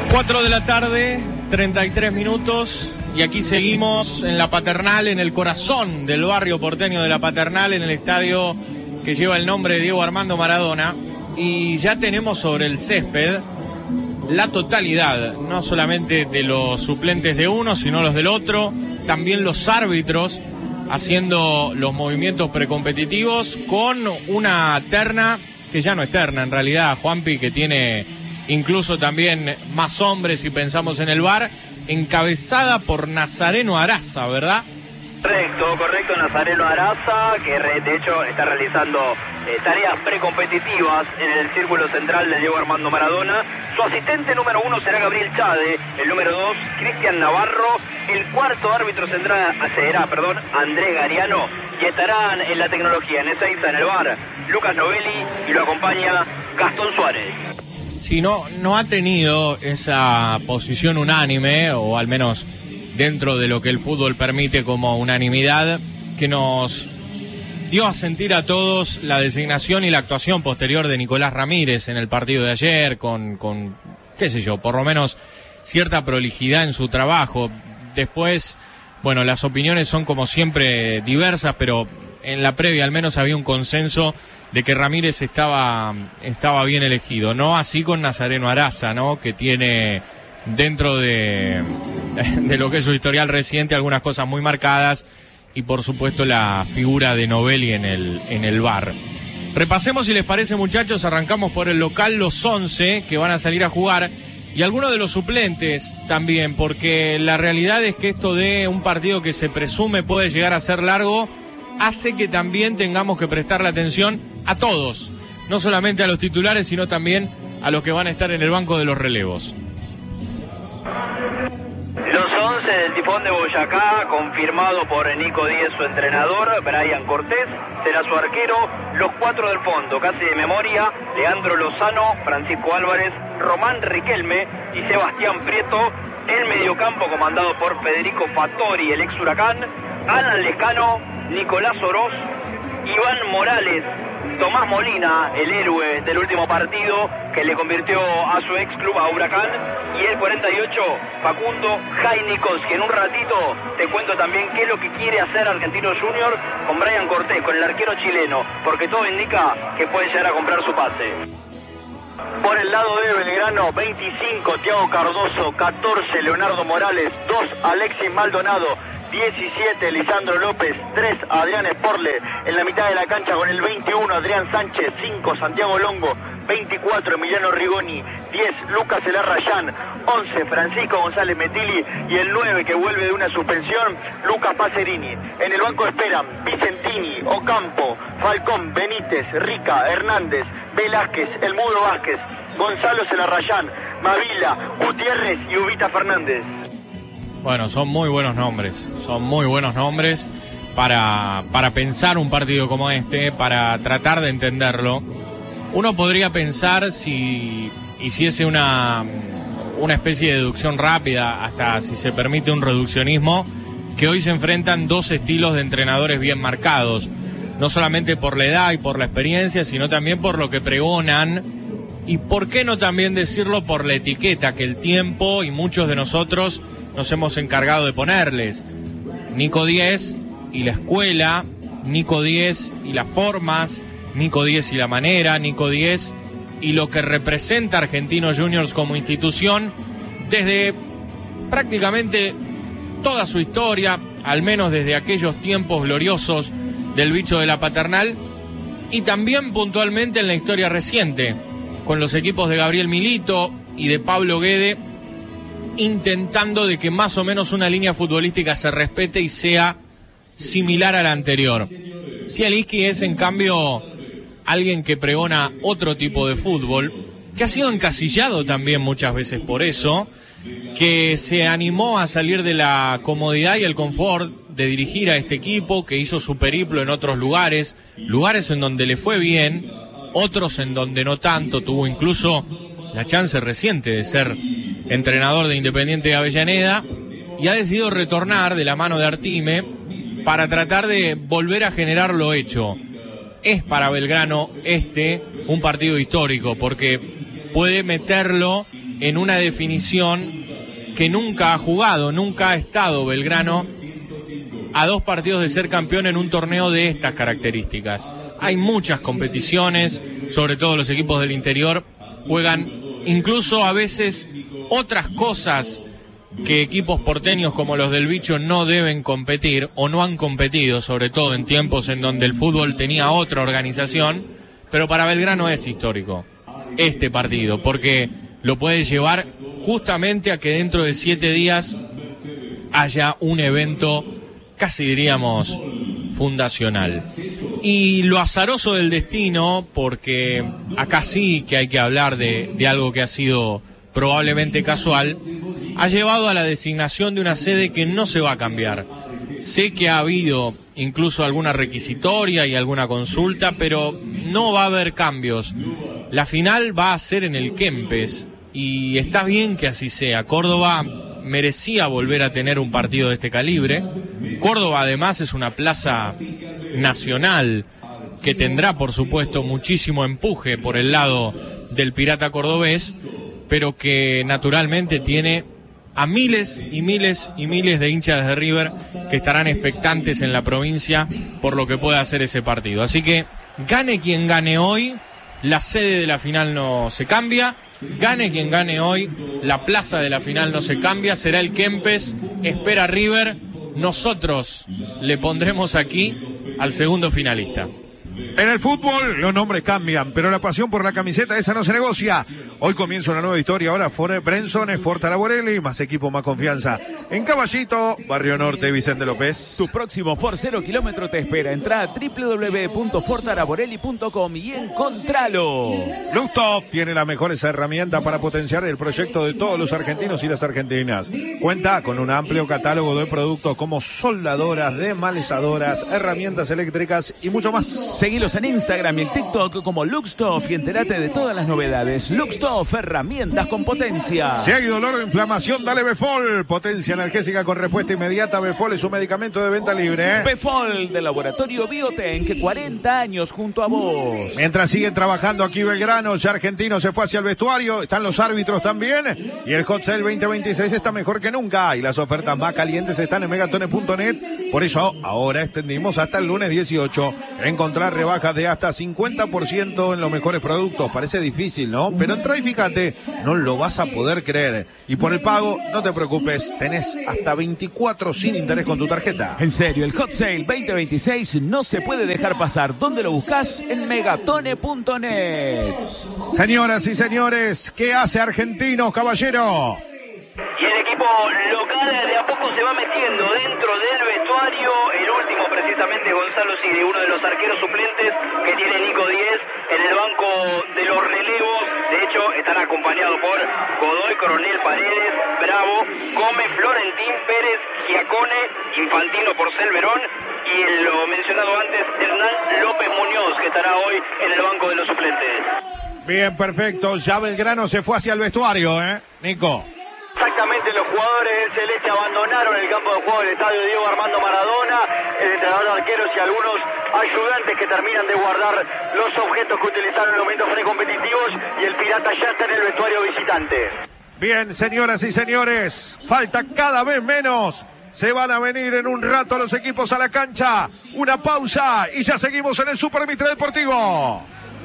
4 de la tarde, 33 minutos, y aquí seguimos en La Paternal, en el corazón del barrio porteño de La Paternal, en el estadio que lleva el nombre de Diego Armando Maradona, y ya tenemos sobre el césped la totalidad, no solamente de los suplentes de uno, sino los del otro, también los árbitros haciendo los movimientos precompetitivos, con una terna que ya no es terna en realidad, Juanpi, que tiene incluso también más hombres si pensamos en el VAR, encabezada por Nazareno Araza, ¿verdad? Correcto, Nazareno Araza, que de hecho está realizando tareas precompetitivas en el círculo central de Diego Armando Maradona. Su asistente número 1 será Gabriel Chade, el número 2 Cristian Navarro, el cuarto árbitro será Andrés Gariano, y estarán en la tecnología, en Ezeiza, en el VAR, Lucas Novelli, y lo acompaña Gastón Suárez. Si no ha tenido esa posición unánime, o al menos dentro de lo que el fútbol permite como unanimidad, que nos dio a sentir a todos la designación y la actuación posterior de Nicolás Ramírez en el partido de ayer, con qué sé yo, por lo menos cierta prolijidad en su trabajo. Después, bueno, las opiniones son como siempre diversas, pero en la previa al menos había un consenso de que Ramírez estaba bien elegido. No así con Nazareno Araza, ¿no? Que tiene dentro de lo que es su historial reciente algunas cosas muy marcadas, y por supuesto la figura de Novelli en el VAR. Repasemos, si les parece, muchachos, arrancamos por el local, los 11 que van a salir a jugar y algunos de los suplentes también, porque la realidad es que esto de un partido que se presume puede llegar a ser largo hace que también tengamos que prestarle atención a todos, no solamente a los titulares, sino también a los que van a estar en el banco de los relevos. Los 11 del Tifón de Boyacá, confirmado por Nico Díez, su entrenador, Brian Cortés, será su arquero, los 4 del fondo, casi de memoria, Leandro Lozano, Francisco Álvarez, Román Riquelme y Sebastián Prieto, el mediocampo comandado por Federico Fattori, el ex Huracán, Alan Lescano, Nicolás Oroz, Iván Morales, Tomás Molina, el héroe del último partido que le convirtió a su ex club, a Huracán, y el 48, Facundo Jainicos, que en un ratito te cuento también qué es lo que quiere hacer Argentino Junior con Brian Cortés, con el arquero chileno, porque todo indica que puede llegar a comprar su pase. Por el lado de Belgrano, 25, Thiago Cardoso, 14, Leonardo Morales, 2, Alexis Maldonado, 17, Lisandro López, 3, Adrián Sporle, en la mitad de la cancha con el 21, Adrián Sánchez, 5, Santiago Longo, 24, Emiliano Rigoni, 10, Lucas Elarrayán, 11, Francisco González Metilli, y el 9, que vuelve de una suspensión, Lucas Pacerini. En el banco esperan Vicentini, Ocampo, Falcón, Benítez, Rica, Hernández, Velázquez, El Mudo Vázquez, Gonzalo Elarrayán, Mavila, Gutiérrez y Ubita Fernández. Bueno, son muy buenos nombres para pensar un partido como este, para tratar de entenderlo. Uno podría pensar, si hiciese una especie de deducción rápida, hasta si se permite un reduccionismo, que hoy se enfrentan dos estilos de entrenadores bien marcados, no solamente por la edad y por la experiencia, sino también por lo que pregonan, y por qué no también decirlo, por la etiqueta que el tiempo y muchos de nosotros nos hemos encargado de ponerles. Nico Díez y la escuela, Nico Díez y las formas, Nico Díez y la manera, Nico Díez y lo que representa Argentinos Juniors como institución desde prácticamente toda su historia, al menos desde aquellos tiempos gloriosos del bicho de La Paternal, y también puntualmente en la historia reciente, con los equipos de Gabriel Milito y de Pablo Guede, intentando de que más o menos una línea futbolística se respete y sea similar a la anterior. Zielinski es, en cambio, alguien que pregona otro tipo de fútbol, que ha sido encasillado también muchas veces por eso, que se animó a salir de la comodidad y el confort de dirigir a este equipo, que hizo su periplo en otros lugares en donde le fue bien, otros en donde no tanto. Tuvo incluso la chance reciente de ser entrenador de Independiente de Avellaneda, y ha decidido retornar de la mano de Artime para tratar de volver a generar lo hecho. Es para Belgrano un partido histórico, porque puede meterlo en una definición que nunca ha jugado, nunca ha estado Belgrano a 2 partidos de ser campeón en un torneo de estas características. Hay muchas competiciones, sobre todo los equipos del interior juegan incluso a veces otras cosas que equipos porteños como los del Bicho no deben competir o no han competido, sobre todo en tiempos en donde el fútbol tenía otra organización, pero para Belgrano es histórico este partido, porque lo puede llevar justamente a que dentro de 7 días haya un evento, casi diríamos, fundacional. Y lo azaroso del destino, porque acá sí que hay que hablar de algo que ha sido probablemente casual, ha llevado a la designación de una sede que no se va a cambiar. Sé que ha habido incluso alguna requisitoria y alguna consulta, pero no va a haber cambios. La final va a ser en el Kempes y está bien que así sea. Córdoba merecía volver a tener un partido de este calibre. Córdoba además es una plaza nacional que tendrá por supuesto muchísimo empuje por el lado del Pirata cordobés, pero que naturalmente tiene a miles y miles y miles de hinchas de River que estarán expectantes en la provincia por lo que pueda hacer ese partido. Así que gane quien gane hoy, la sede de la final no se cambia. Gane quien gane hoy, la plaza de la final no se cambia, será el Kempes, espera River, nosotros le pondremos aquí al segundo finalista. En el fútbol los nombres cambian, pero la pasión por la camiseta esa no se negocia. Hoy comienza una nueva historia, ahora Brenson es Ford Araborelli, más equipo, más confianza. En Caballito, Barrio Norte, Vicente López. Tu próximo Ford 0 kilómetro te espera. Entra a www.fordaraborelli.com y encontralo. Luxtoff tiene las mejores herramientas para potenciar el proyecto de todos los argentinos y las argentinas. Cuenta con un amplio catálogo de productos como soldadoras, desmalezadoras, herramientas eléctricas y mucho más. Seguilos en Instagram y en TikTok como Luxtoff y entérate de todas las novedades. Luxtoff, herramientas con potencia. Si hay dolor o inflamación, dale Befol. Potencia analgésica con respuesta inmediata. Befol es un medicamento de venta libre. Befol, del laboratorio Bioten, que 40 años junto a vos. Mientras siguen trabajando aquí Belgrano, ya Argentino se fue hacia el vestuario. Están los árbitros también. Y el Hot Sale 2026 está mejor que nunca. Y las ofertas más calientes están en megatones.net. Por eso ahora extendimos hasta el lunes 18. Encontrar rebajas de hasta 50% en los mejores productos. Parece difícil, ¿no? Pero entra y fíjate, no lo vas a poder creer. Y por el pago, no te preocupes, tenés hasta 24 sin interés con tu tarjeta. En serio, el Hot Sale 2026 no se puede dejar pasar. ¿Dónde lo buscas? En megatone.net. Señoras y señores, ¿qué hace Argentinos, caballero? Y el equipo local de a poco se va metiendo dentro del vestuario. El último precisamente Gonzalo Siri, uno de los arqueros suplentes que tiene Nico Díez en el banco de los relevos. De hecho, están acompañados por Godoy, Coronel Paredes, Bravo, Gómez, Florentín, Pérez, Giacone, Infantino, Porcel, Verón y lo mencionado antes, Hernán López Muñoz, que estará hoy en el banco de los suplentes. Bien, perfecto. Ya Belgrano se fue hacia el vestuario, Nico. Exactamente, los jugadores del Celeste abandonaron el campo de juego del estadio Diego Armando Maradona, el entrenador de arqueros y algunos ayudantes que terminan de guardar los objetos que utilizaron en los momentos precompetitivos y el Pirata ya está en el vestuario visitante. Bien, señoras y señores, falta cada vez menos. Se van a venir en un rato los equipos a la cancha. Una pausa y ya seguimos en el Super Mitre Deportivo.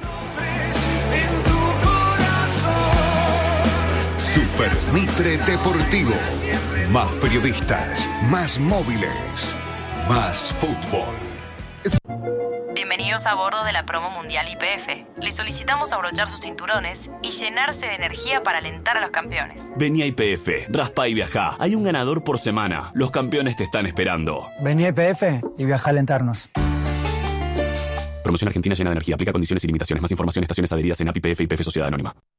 Super Mitre Deportivo. Más periodistas, más móviles, más fútbol. Bienvenidos a bordo de la promo mundial YPF. Les solicitamos abrochar sus cinturones y llenarse de energía para alentar a los campeones. Vení a YPF, raspa y viajá. Hay un ganador por semana. Los campeones te están esperando. Vení a YPF y viajá a alentarnos. Promoción argentina llena de energía. Aplica condiciones y limitaciones. Más información, estaciones adheridas en API, YPF y YPF Sociedad Anónima.